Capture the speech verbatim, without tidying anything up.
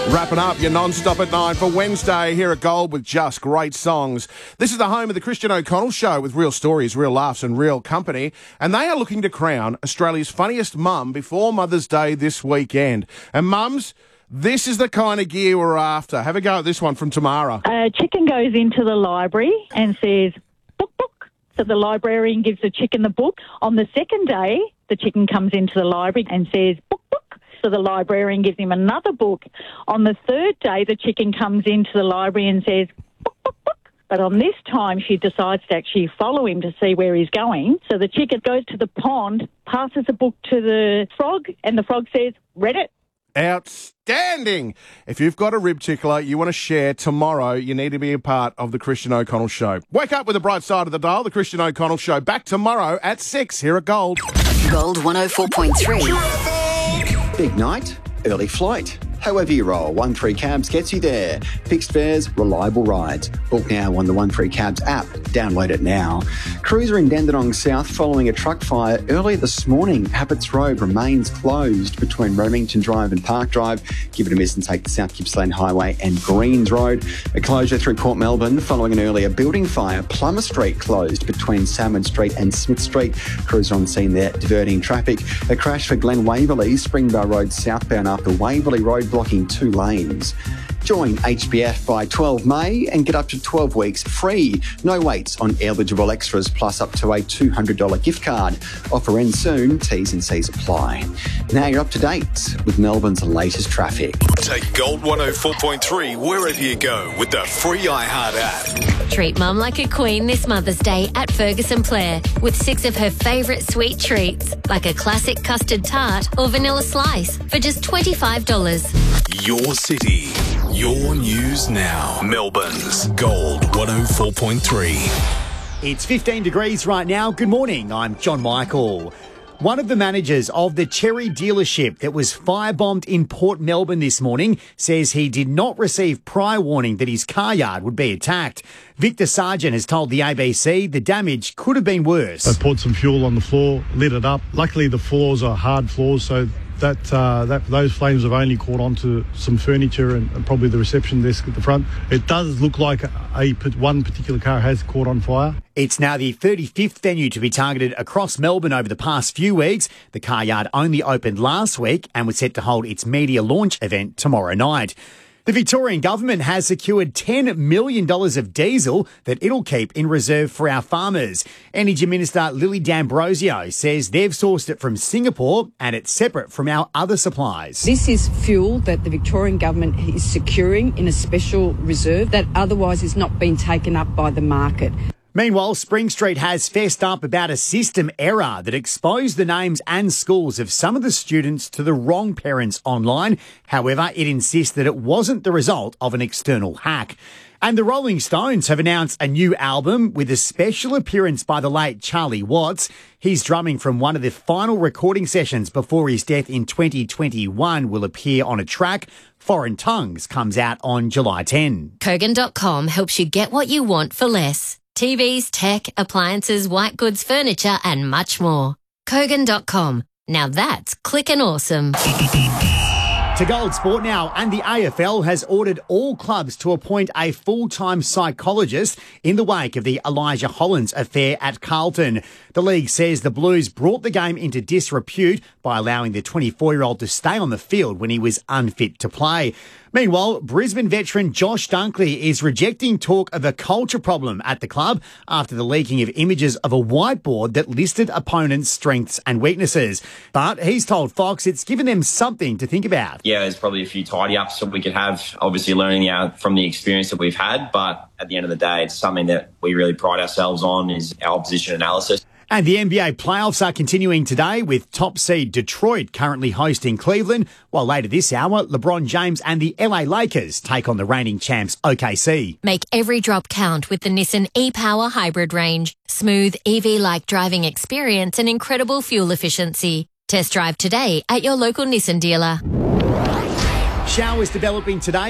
Wrapping up your non-stop at nine for Wednesday here at Gold with just great songs. This is the home of the Christian O'Connell Show with real stories, real laughs and real company. And they are looking to crown Australia's funniest mum before Mother's Day this weekend. And mums, this is the kind of gear we're after. Have a go at this one from Tamara. A chicken goes into the library and says, book, book. So the librarian gives the chicken the book. On the second day, the chicken comes into the library and says, book, book. So the librarian gives him another book. On the third day, the chicken comes into the library and says, book, book, book. But on this time, she decides to actually follow him to see where he's going. So the chicken goes to the pond, passes the book to the frog, and the frog says, read it. Outstanding. If you've got a rib tickler you want to share tomorrow, you need to be a part of the Christian O'Connell Show. Wake up with the bright side of the dial, the Christian O'Connell Show. Back tomorrow at six here at Gold. Gold one oh four point three. Big night, early flight. However you roll, one three Cabs gets you there. Fixed fares, reliable rides. Book now on the one three Cabs app. Download it now. Cruiser in Dandenong South following a truck fire earlier this morning. Abbots Road remains closed between Remington Drive and Park Drive. Give it a miss and take the South Gippsland Highway and Greens Road. A closure through Port Melbourne following an earlier building fire. Plummer Street closed between Salmon Street and Smith Street. Crews on scene there diverting traffic. A crash for Glen Waverley, Springvale Road southbound after Waverley Road blocking two lanes. Join H B F by twelve May and get up to twelve weeks free. No waits on eligible extras plus up to a two hundred dollars gift card. Offer ends soon. T's and C's apply. Now you're up to date with Melbourne's latest traffic. Take Gold one oh four point three wherever you go with the free iHeart app. Treat Mum like a queen this Mother's Day at Ferguson Blair with six of her favourite sweet treats, like a classic custard tart or vanilla slice for just twenty-five dollars. Your city, your news now. Melbourne's Gold one oh four point three. It's fifteen degrees right now. Good morning, I'm John Michael. One of the managers of the Cherry dealership that was firebombed in Port Melbourne this morning says he did not receive prior warning that his car yard would be attacked. Victor Sargent has told the A B C the damage could have been worse. They poured some fuel on the floor, lit it up. Luckily, the floors are hard floors, so that uh, that those flames have only caught onto some furniture and, and probably the reception desk at the front. It does look like a, a one particular car has caught on fire. It's now the thirty-fifth venue to be targeted across Melbourne over the past few weeks. The car yard only opened last week and was set to hold its media launch event tomorrow night. The Victorian government has secured ten million dollars of diesel that it'll keep in reserve for our farmers. Energy Minister Lily D'Ambrosio says they've sourced it from Singapore and it's separate from our other supplies. This is fuel that the Victorian government is securing in a special reserve that otherwise is not being taken up by the market. Meanwhile, Spring Street has fessed up about a system error that exposed the names and schools of some of the students to the wrong parents online. However, it insists that it wasn't the result of an external hack. And the Rolling Stones have announced a new album with a special appearance by the late Charlie Watts. He's drumming from one of the final recording sessions before his death in twenty twenty-one will appear on a track. Foreign Tongues comes out on July tenth. Kogan dot com helps you get what you want for less. T Vs, tech, appliances, white goods, furniture and much more. Kogan dot com. Now that's clickin' awesome. To Gold Sport now, and the A F L has ordered all clubs to appoint a full-time psychologist in the wake of the Elijah Hollins affair at Carlton. The league says the Blues brought the game into disrepute by allowing the twenty-four-year-old to stay on the field when he was unfit to play. Meanwhile, Brisbane veteran Josh Dunkley is rejecting talk of a culture problem at the club after the leaking of images of a whiteboard that listed opponents' strengths and weaknesses. But he's told Fox it's given them something to think about. Yeah, there's probably a few tidy-ups that we could have, obviously learning out from the experience that we've had. But at the end of the day, it's something that we really pride ourselves on is our opposition analysis. And the N B A playoffs are continuing today with top seed Detroit currently hosting Cleveland, while later this hour, LeBron James and the L A Lakers take on the reigning champs O K C. Make every drop count with the Nissan e-Power hybrid range. Smooth E V-like driving experience and incredible fuel efficiency. Test drive today at your local Nissan dealer. Showers developing today.